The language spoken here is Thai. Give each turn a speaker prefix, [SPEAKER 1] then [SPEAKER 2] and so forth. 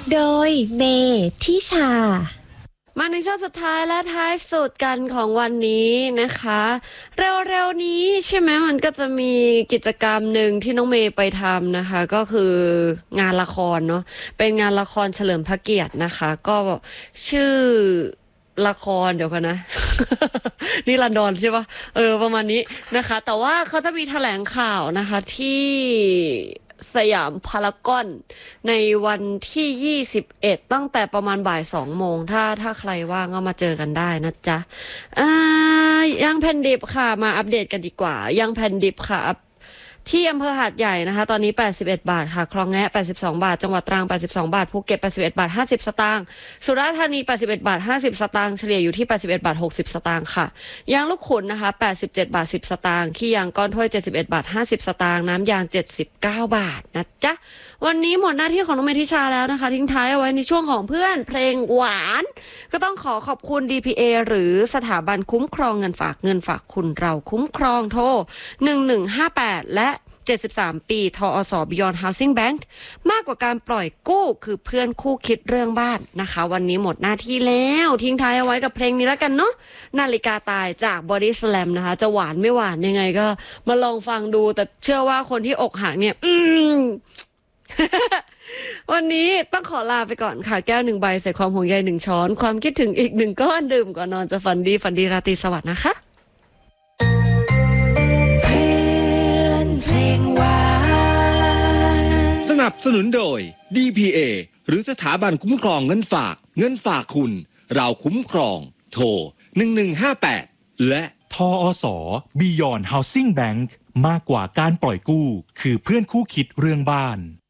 [SPEAKER 1] โดยเมทิชา
[SPEAKER 2] มาในช่วงสุดท้ายและท้ายสุดกันของวันนี้นะคะเร็วๆนี้ใช่ไหมมันก็จะมีกิจกรรมหนึ่งที่น้องเมย์ไปทำนะคะก็คืองานละครเนาะเป็นงานละครเฉลิมพระเกียรตินะคะก็ชื่อละครเดี๋ยวกันนะ นี่ลันดอนใช่ปะประมาณนี้นะคะแต่ว่าเขาจะมีแถลงข่าวนะคะที่สยามพารากอนในวันที่21ตั้งแต่ประมาณบ่าย2 โมงถ้าใครว่างก็มาเจอกันได้นะจ๊ะย่างแผ่นดิบค่ะมาอัปเดตกันดีกว่าย่างแผ่นดิบค่ะที่อำเภอหาดใหญ่นะคะตอนนี้81 บาทค่ะคลองแงะ82 บาทจังหวัดตรัง82 บาทภูเก็ต81 บาท50 สตางค์สุราษฎร์ธานี81 บาท50 สตางค์เฉลี่ยอยู่ที่81 บาท60 สตางค์ค่ะยางลูกขุนนะคะ87 บาท10 สตางค์ขี้ยางก้อนถ้วย71 บาท50 สตางค์น้ำยาง79 บาทนะจ๊ะวันนี้หมดหน้าที่ของน้องเมธิชาแล้วนะคะทิ้งท้ายเอาไว้ในช่วงของเพื่อนเพลงหวานก็ต้องขอบคุณ DPA หรือสถาบันคุ้มครองเงินฝากคุณเราคุ้มครองโทร1158และ73 ปีทอส Beyond Housing Bank มากกว่าการปล่อยกู้คือเพื่อนคู่คิดเรื่องบ้านนะคะวันนี้หมดหน้าที่แล้วทิ้งท้ายเอาไว้กับเพลงนี้แล้วกันเนาะนาฬิกาตายจาก Body Slam นะคะจะหวานไม่หวานยังไงก็มาลองฟังดูแต่เชื่อว่าคนที่อกหักเนี่ยวันนี้ต้องขอลาไปก่อนค่ะแก้ว1 ใบใส่ความห่วงใย1 ช้อนความคิดถึงอีก1 ก้อนดื่มก่อนนอนจะฝันดีราตรีสวัสดิ์นะคะ
[SPEAKER 3] สนับสนุนโดย DPA หรือสถาบันคุ้มครองเงินฝากคุณเราคุ้มครองโทร1158และ
[SPEAKER 4] ทอส Beyond Housing Bank มากกว่าการปล่อยกู้คือเพื่อนคู่คิดเรื่องบ้าน